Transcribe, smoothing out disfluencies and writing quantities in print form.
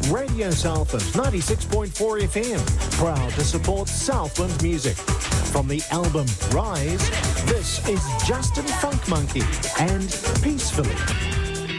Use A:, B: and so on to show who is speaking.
A: Radio Southland 96.4 FM, proud to support Southland music. From the album Rise, this is Justin Funk Monkey and Peacefully.